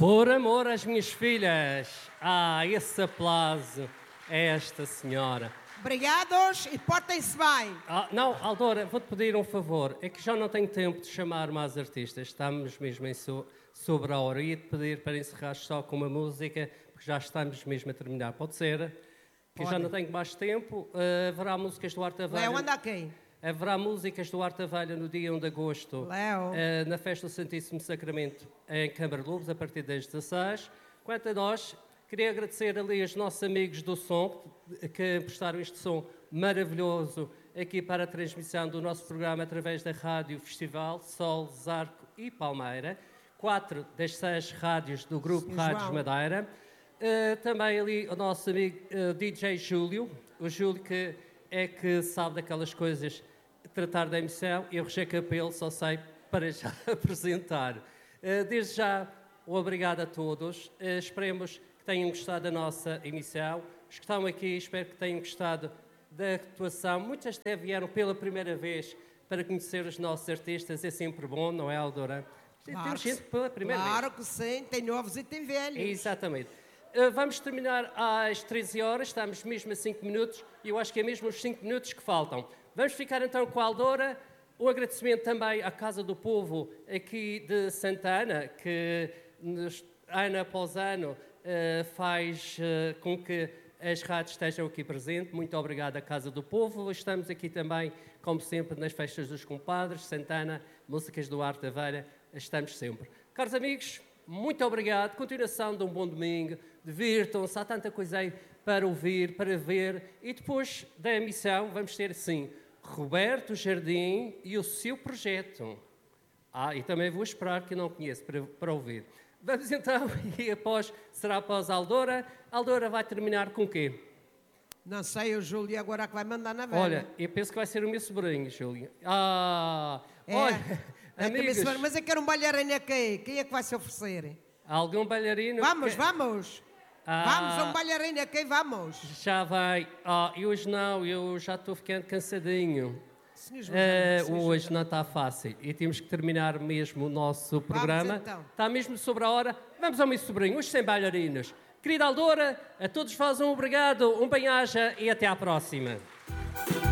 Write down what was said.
Por amor às minhas filhas. Esse aplauso a esta senhora. Obrigados e portem-se bem. Não, Aldora, vou-te pedir um favor. É que já não tenho tempo de chamar mais artistas. Estamos mesmo sobre a hora. Ia-te pedir para encerrar só com uma música, porque já estamos mesmo a terminar. Pode ser? Porque já não tenho mais tempo. Haverá músicas do Arte Velha. Léo, anda aqui. Haverá músicas do Arte Velha no dia 1 de agosto. Léo. Na Festa do Santíssimo Sacramento em Câmara de Lobos, a partir das 16. Quanto a nós, queria agradecer ali aos nossos amigos do som que prestaram este som maravilhoso aqui para a transmissão do nosso programa através da Rádio Festival, Sol, Zarco e Palmeira. 4 das 6 rádios do Grupo Sim, Rádios João. Madeira. Também ali o nosso amigo DJ Júlio, o Júlio que sabe daquelas coisas, tratar da emissão, e o Roger Capelo só sei para já apresentar. Desde já, obrigado a todos. Esperemos que tenham gostado da nossa emissão. Os que estão aqui, espero que tenham gostado da atuação. Muitas até vieram pela primeira vez para conhecer os nossos artistas. É sempre bom, não é, Aldora? Temos gente pela primeira vez. Claro que sim, tem novos e tem velhos. Exatamente. Vamos terminar às 13 horas, estamos mesmo a 5 minutos, e eu acho que é mesmo os 5 minutos que faltam. Vamos ficar então com a Aldora. Um agradecimento também à Casa do Povo aqui de Santana, que ano após ano faz com que as rádios estejam aqui presentes. Muito obrigado à Casa do Povo. Estamos aqui também, como sempre, nas festas dos compadres, Santana, músicas do Arte Velha, estamos sempre. Caros amigos, muito obrigado. Continuação de um bom domingo. Divirtam-se, há tanta coisa aí para ouvir, para ver. E depois da emissão vamos ter, sim, Roberto Jardim e o seu projeto. E também vou esperar, que eu não conheço, para ouvir. Vamos então, e será após a Aldora. A Aldora vai terminar com o quê? Não sei, o Júlio agora que vai mandar na velha. Olha, eu penso que vai ser o meu sobrinho, Júlio. Olha, amigos. Mas eu quero um bailarino aqui. Quem é que vai se oferecer? Algum bailarino? Vamos. Vamos a um bailarino aqui, vamos. Já vai. E hoje não, eu já estou ficando cansadinho. Hoje não está fácil e temos que terminar mesmo o nosso programa. Então. Está mesmo sobre a hora. Vamos ao meu sobrinho, hoje sem bailarinos. Querida Aldora, a todos vós um obrigado, um bem-aja e até à próxima.